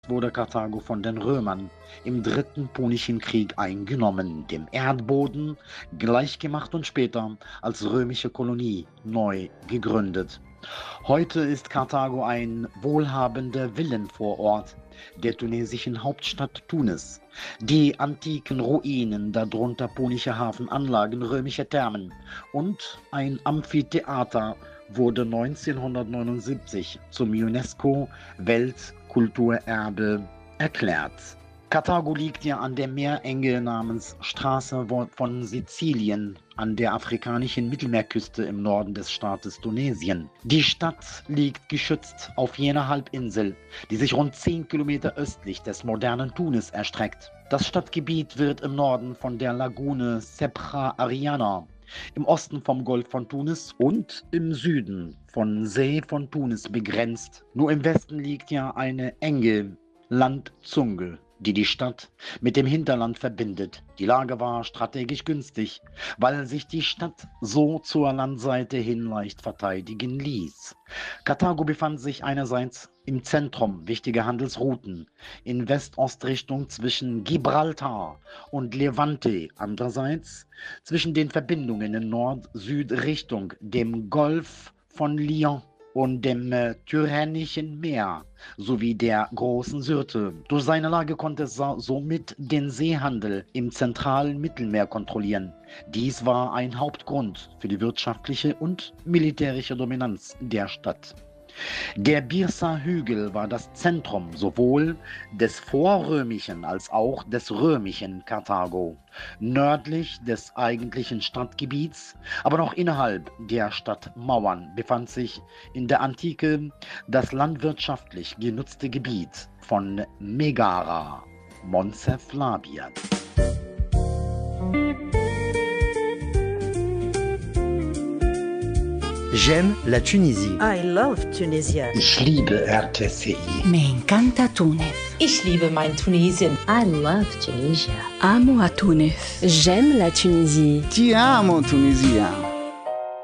wurde Karthago von den Römern im Dritten Punischen Krieg eingenommen, dem Erdboden gleichgemacht und später als römische Kolonie neu gegründet. Heute ist Karthago ein wohlhabender Villenvorort der tunesischen Hauptstadt Tunis. Die antiken Ruinen, darunter punische Hafenanlagen, römische Thermen und ein Amphitheater wurde 1979 zum UNESCO-Weltkulturerbe erklärt. Karthago liegt ja an der Meerenge namens Straße von Sizilien an der afrikanischen Mittelmeerküste im Norden des Staates Tunesien. Die Stadt liegt geschützt auf jener Halbinsel, die sich rund 10 Kilometer östlich des modernen Tunis erstreckt. Das Stadtgebiet wird im Norden von der Lagune Sebra Ariana, im Osten vom Golf von Tunis und im Süden von See von Tunis begrenzt. Nur im Westen liegt ja eine enge Landzunge, die die Stadt mit dem Hinterland verbindet. Die Lage war strategisch günstig, weil sich die Stadt so zur Landseite hin leicht verteidigen ließ. Karthago befand sich einerseits im Zentrum wichtiger Handelsrouten in West-Ost-Richtung zwischen Gibraltar und Levante, andererseits zwischen den Verbindungen in Nord-Süd-Richtung, dem Golf von Lion und dem Tyrrhenischen Meer sowie der Großen Syrte. Durch seine Lage konnte es somit den Seehandel im zentralen Mittelmeer kontrollieren. Dies war ein Hauptgrund für die wirtschaftliche und militärische Dominanz der Stadt. Der Birsa-Hügel war das Zentrum sowohl des vorrömischen als auch des römischen Karthago, nördlich des eigentlichen Stadtgebiets, aber noch innerhalb der Stadtmauern befand sich in der Antike das landwirtschaftlich genutzte Gebiet von Megara, Monte Flavian. J'aime la Tunisie. I love Tunisia. Ich liebe RTCI. Me encanta Túnez. Ich liebe mein Tunesien. I love Tunisia. Amo a Túnez. J'aime la Tunisie. Ti amo, Tunisia.